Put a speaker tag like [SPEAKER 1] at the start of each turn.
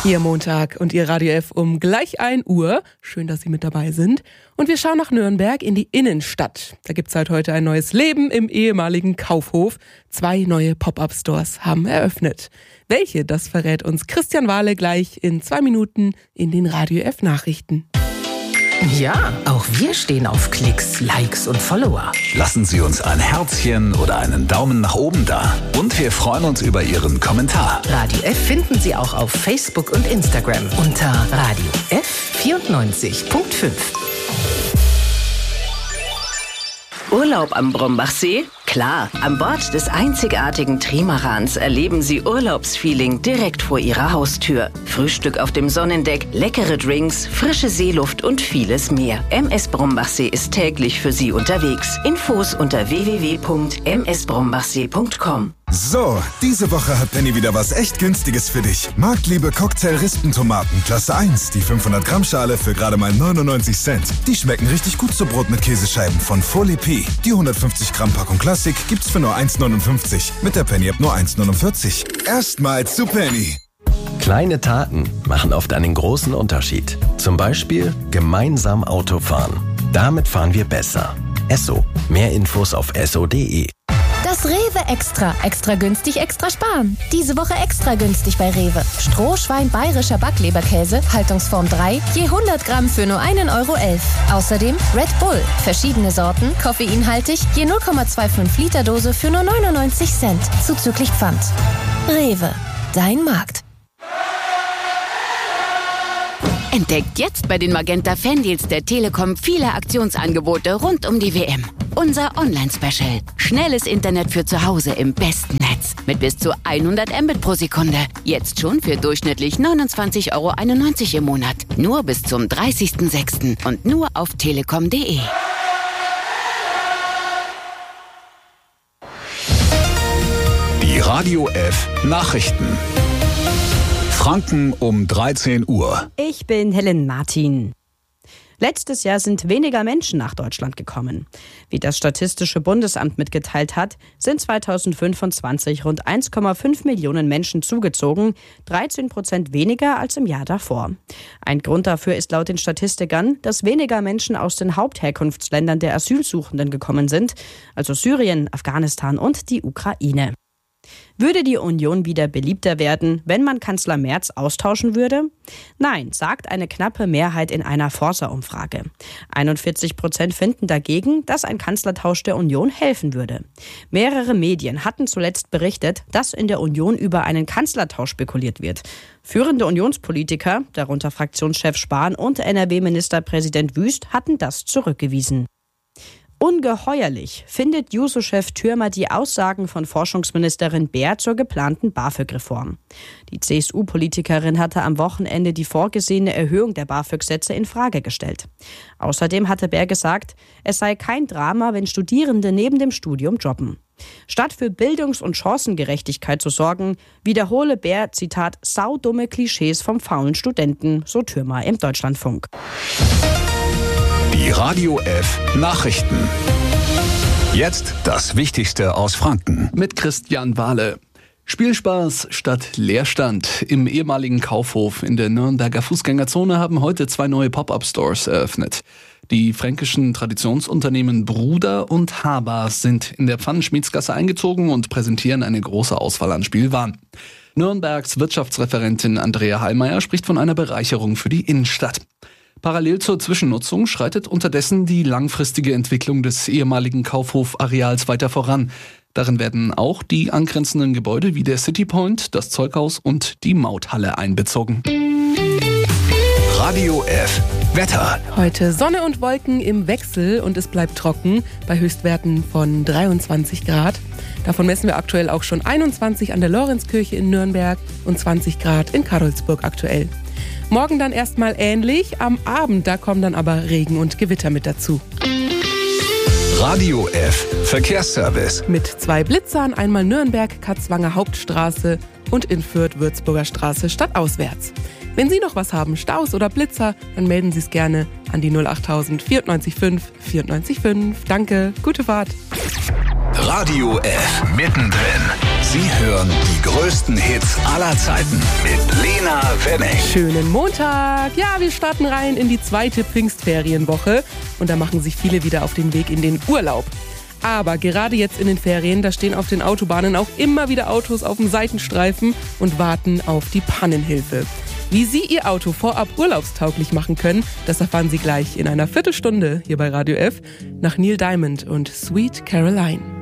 [SPEAKER 1] Hier Montag und Ihr Radio F um gleich 1 Uhr. Schön, dass Sie mit dabei sind. Und wir schauen nach Nürnberg in die Innenstadt. Da gibt's halt heute ein neues Leben im ehemaligen Kaufhof. 2 neue Pop-Up-Stores haben eröffnet. Welche, das verrät uns Christian Wahle gleich in 2 Minuten in den Radio F Nachrichten.
[SPEAKER 2] Ja, auch wir stehen auf Klicks, Likes und Follower.
[SPEAKER 3] Lassen Sie uns ein Herzchen oder einen Daumen nach oben da. Und wir freuen uns über Ihren Kommentar.
[SPEAKER 2] Radio F finden Sie auch auf Facebook und Instagram unter Radio F 94.5.
[SPEAKER 4] Urlaub am Brombachsee? Klar, an Bord des einzigartigen Trimarans erleben Sie Urlaubsfeeling direkt vor Ihrer Haustür. Frühstück auf dem Sonnendeck, leckere Drinks, frische Seeluft und vieles mehr. MS Brombachsee ist täglich für Sie unterwegs. Infos unter www.msbrombachsee.com.
[SPEAKER 5] So, diese Woche hat Penny wieder was echt Günstiges für dich. Marktliebe Cocktail-Rispentomaten, Klasse 1, die 500 Gramm Schale für gerade mal 99 Cent. Die schmecken richtig gut zu Brot mit Käsescheiben von Folie P. Die 150 Gramm Packung Klassik gibt's für nur 1,59. Mit der Penny-App nur 1,49. Erstmals zu Penny.
[SPEAKER 6] Kleine Taten machen oft einen großen Unterschied. Zum Beispiel gemeinsam Auto fahren. Damit fahren wir besser. Esso. Mehr Infos auf esso.de.
[SPEAKER 7] Das Rewe Extra. Extra günstig, extra sparen. Diese Woche extra günstig bei Rewe. Strohschwein bayerischer Backleberkäse, Haltungsform 3, je 100 Gramm für nur 1,11 Euro. Außerdem Red Bull. Verschiedene Sorten, koffeinhaltig, je 0,25 Liter Dose für nur 99 Cent. Zuzüglich Pfand. Rewe. Dein Markt.
[SPEAKER 8] Entdeckt jetzt bei den Magenta Fandeals der Telekom viele Aktionsangebote rund um die WM. Unser Online-Special. Schnelles Internet für zu Hause im besten Netz. Mit bis zu 100 Mbit pro Sekunde. Jetzt schon für durchschnittlich 29,91 Euro im Monat. Nur bis zum 30.06. und nur auf telekom.de.
[SPEAKER 3] Die Radio F Nachrichten. Franken um 13 Uhr.
[SPEAKER 9] Ich bin Helen Martin. Letztes Jahr sind weniger Menschen nach Deutschland gekommen. Wie das Statistische Bundesamt mitgeteilt hat, sind 2025 rund 1,5 Millionen Menschen zugezogen, 13% weniger als im Jahr davor. Ein Grund dafür ist laut den Statistikern, dass weniger Menschen aus den Hauptherkunftsländern der Asylsuchenden gekommen sind, also Syrien, Afghanistan und die Ukraine. Würde die Union wieder beliebter werden, wenn man Kanzler Merz austauschen würde? Nein, sagt eine knappe Mehrheit in einer Forsa-Umfrage. 41% finden dagegen, dass ein Kanzlertausch der Union helfen würde. Mehrere Medien hatten zuletzt berichtet, dass in der Union über einen Kanzlertausch spekuliert wird. Führende Unionspolitiker, darunter Fraktionschef Spahn und NRW-Ministerpräsident Wüst, hatten das zurückgewiesen. Ungeheuerlich findet Juso-Chef Thürmer die Aussagen von Forschungsministerin Baer zur geplanten BAföG-Reform. Die CSU-Politikerin hatte am Wochenende die vorgesehene Erhöhung der BAföG-Sätze in Frage gestellt. Außerdem hatte Baer gesagt, es sei kein Drama, wenn Studierende neben dem Studium jobben. Statt für Bildungs- und Chancengerechtigkeit zu sorgen, wiederhole Baer, Zitat, saudumme Klischees vom faulen Studenten, so Thürmer im Deutschlandfunk.
[SPEAKER 3] Die Radio F Nachrichten. Jetzt das Wichtigste aus Franken.
[SPEAKER 10] Mit Christian Wahle. Spielspaß statt Leerstand. Im ehemaligen Kaufhof in der Nürnberger Fußgängerzone haben heute 2 neue Pop-Up-Stores eröffnet. Die fränkischen Traditionsunternehmen Bruder und Haber sind in der Pfannenschmiedsgasse eingezogen und präsentieren eine große Auswahl an Spielwaren. Nürnbergs Wirtschaftsreferentin Andrea Hallmeier spricht von einer Bereicherung für die Innenstadt. Parallel zur Zwischennutzung schreitet unterdessen die langfristige Entwicklung des ehemaligen Kaufhof-Areals weiter voran. Darin werden auch die angrenzenden Gebäude wie der City Point, das Zeughaus und die Mauthalle einbezogen.
[SPEAKER 3] Radio F Wetter.
[SPEAKER 1] Heute Sonne und Wolken im Wechsel und es bleibt trocken bei Höchstwerten von 23 Grad. Davon messen wir aktuell auch schon 21 an der Lorenzkirche in Nürnberg und 20 Grad in Karlsburg aktuell. Morgen dann erstmal ähnlich, am Abend, da kommen dann aber Regen und Gewitter mit dazu.
[SPEAKER 3] Radio F Verkehrsservice.
[SPEAKER 1] Mit 2 Blitzern, einmal Nürnberg, Katzwanger Hauptstraße und in Fürth Würzburger Straße stadtauswärts. Wenn Sie noch was haben, Staus oder Blitzer, dann melden Sie es gerne an die 08000 94 94 5. Danke, gute Fahrt.
[SPEAKER 3] Radio F mittendrin. Sie hören die größten Hits aller Zeiten mit Lena Wenning.
[SPEAKER 1] Schönen Montag. Ja, wir starten rein in die zweite Pfingstferienwoche und da machen sich viele wieder auf den Weg in den Urlaub. Aber gerade jetzt in den Ferien, da stehen auf den Autobahnen auch immer wieder Autos auf dem Seitenstreifen und warten auf die Pannenhilfe. Wie Sie Ihr Auto vorab urlaubstauglich machen können, das erfahren Sie gleich in einer Viertelstunde hier bei Radio F nach Neil Diamond und Sweet Caroline.